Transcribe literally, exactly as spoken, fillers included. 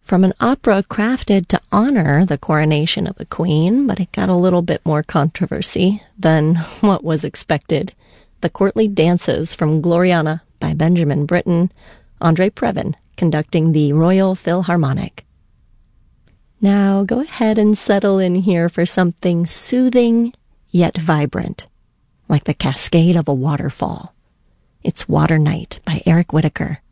from an opera crafted to honor the coronation of a queen, but it got a little bit more controversy than what was expected. The Courtly Dances from Gloriana by Benjamin Britten, Andre Previn conducting the Royal Philharmonic. Now go ahead and settle in here for something soothing yet vibrant, like the cascade of a waterfall. It's Water Night by Eric Whitacre.